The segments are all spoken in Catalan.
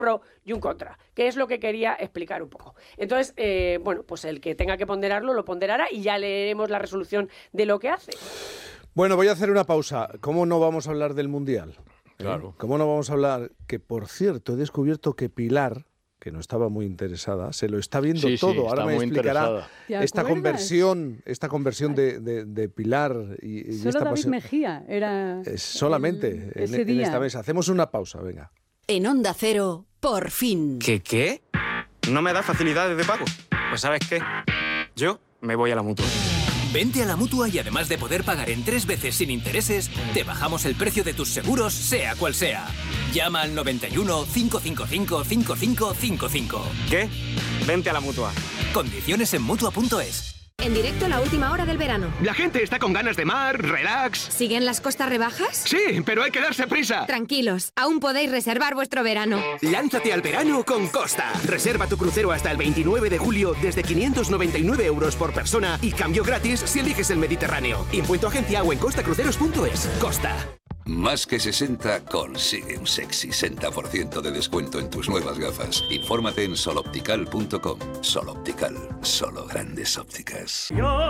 pro y un contra, que es lo que quería explicar un poco. Entonces, bueno, pues el que tenga que ponderarlo, lo ponderará y ya leeremos la resolución de lo que hace. Bueno, voy a hacer una pausa. ¿Cómo no vamos a hablar del Mundial? Claro. ¿Cómo no vamos a hablar? Que, por cierto, he descubierto que Pilar, que no estaba muy interesada, se lo está viendo todo. Ahora me explicará esta conversión de Pilar y solo esta David Mejía era solamente en esta mesa. Hacemos una pausa, venga. En Onda Cero, por fin. ¿Qué? ¿No me da facilidades de pago? Pues ¿sabes qué? Yo me voy a la Mutua. Vente a la Mutua y además de poder pagar en 3 veces sin intereses, te bajamos el precio de tus seguros, sea cual sea. Llama al 91 555 5555. ¿Qué? Vente a la Mutua. Condiciones en Mutua.es. En directo la última hora del verano. La gente está con ganas de mar, relax. ¿Siguen las costas rebajas? Sí, pero hay que darse prisa. Tranquilos, aún podéis reservar vuestro verano. Lánzate al verano con Costa. Reserva tu crucero hasta el 29 de julio desde 599 € por persona y cambio gratis si eliges el Mediterráneo. Impuesto agencia o en costacruceros.es. Costa. Más que 60 consigue un sexy 60% de descuento en tus nuevas gafas. Infórmate en soloptical.com. Soloptical, solo grandes ópticas.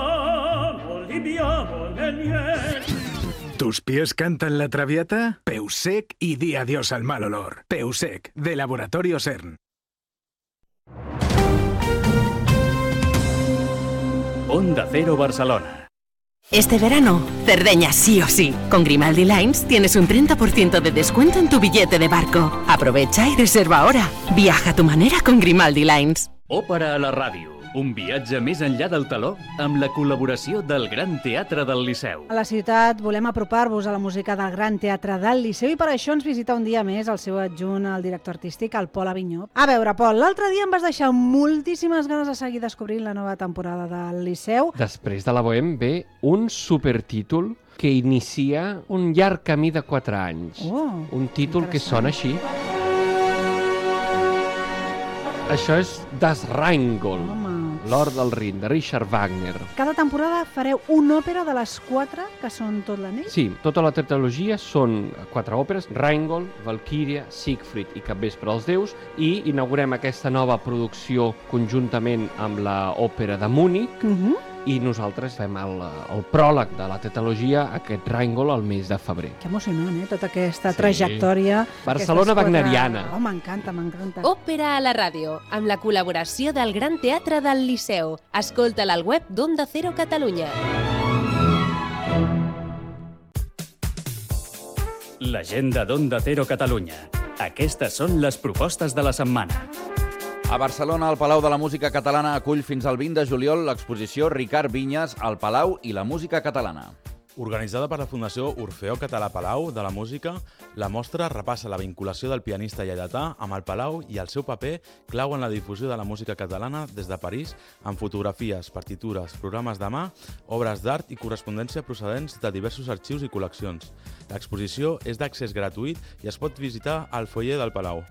¿Tus pies cantan la traviata? Peusec y di adiós al mal olor. Peusec, de Laboratorio CERN. Onda Cero Barcelona. Este verano, Cerdeña sí o sí. Con Grimaldi Lines tienes un 30% de descuento en tu billete de barco. Aprovecha y reserva ahora. Viaja a tu manera con Grimaldi Lines. Òpera a la ràdio. Un viatge més enllà del taló amb la col·laboració del Gran Teatre del Liceu. A la ciutat volem apropar-vos a la música del Gran Teatre del Liceu i per això ens visita un dia més el seu adjunt, el director artístic, el Pol Avinyó. A veure, Pol, l'altre dia em vas deixar moltíssimes ganes de seguir descobrint la nova temporada del Liceu. Després de la Bohème ve un supertítol que inicia un llarg camí de 4 anys. Un títol que sona així. Això és Das Rheingold, l'Or del Rin, de Richard Wagner. Cada temporada fareu una òpera de les 4 que són tot l'anell? Sí, tota la tetralogia són 4 òperes, Rheingold, Valkyria, Siegfried i Capvespre dels Déus, i inaugurem aquesta nova producció conjuntament amb l'òpera de Múnich, i nosaltres fem el pròleg de la tetralogia, aquest Rheingold, al mes de febrer. Que emocionant, tota aquesta trajectòria. Barcelona wagneriana. Oh, m'encanta. Òpera a la ràdio, amb la col·laboració del Gran Teatre del Liceu. Escolta-la al web d'Onda Cero Catalunya. L'agenda d'Onda Cero Catalunya. Aquestes són les propostes de la setmana. A Barcelona, el Palau de la Música Catalana acull fins al 20 de juliol l'exposició Ricard Vinyes, al Palau i la música catalana. Organitzada per la Fundació Orfeó Català Palau de la Música, la mostra repassa la vinculació del pianista lleidatà amb el Palau i el seu paper clau en la difusió de la música catalana des de París, amb fotografies, partitures, programes de mà, obres d'art i correspondència procedents de diversos arxius i col·leccions. L'exposició és d'accés gratuït i es pot visitar al foyer del Palau.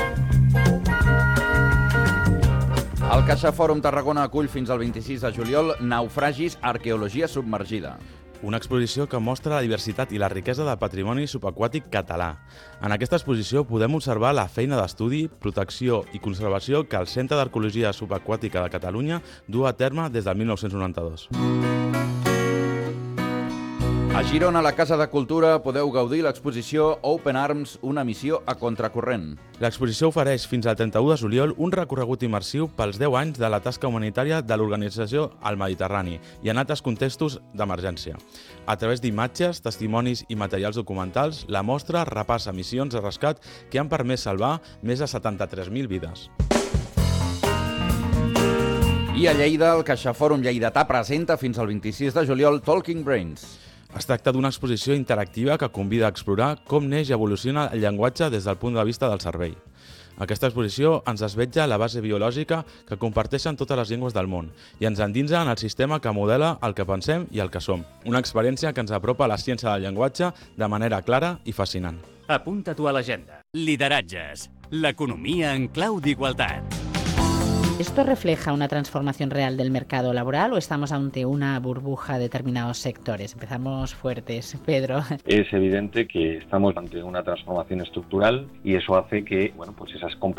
El CaixaFòrum Tarragona acull fins al 26 de juliol Naufragis, arqueologia submergida. Una exposició que mostra la diversitat i la riquesa del patrimoni subaquàtic català. En aquesta exposició podem observar la feina d'estudi, protecció i conservació que el Centre d'Arqueologia Subaquàtica de Catalunya du a terme des del 1992. A Girona, a la Casa de Cultura, podeu gaudir l'exposició Open Arms, una missió a contracorrent. L'exposició ofereix fins al 31 de juliol un recorregut immersiu pels 10 anys de la tasca humanitària de l'organització al Mediterrani i en altres contextos d'emergència. A través d'imatges, testimonis i materials documentals, la mostra repassa missions de rescat que han permès salvar més de 73.000 vides. I a Lleida, el CaixaFòrum Lleidatà presenta fins al 26 de juliol Talking Brains. Es tracta d'una exposició interactiva que convida a explorar com neix i evoluciona el llenguatge des del punt de vista del cervell. Aquesta exposició ens desvetja la base biològica que comparteixen totes les llengües del món i ens endinsa en el sistema que modela el que pensem i el que som. Una experiència que ens apropa a la ciència del llenguatge de manera clara i fascinant. Apunta-t'ho a l'agenda. Lideratges. L'economia en clau d'igualtat. ¿Esto refleja una transformación real del mercado laboral o estamos ante una burbuja de determinados sectores? Empezamos fuertes, Pedro. Es evidente que estamos ante una transformación estructural y eso hace que, bueno, pues esas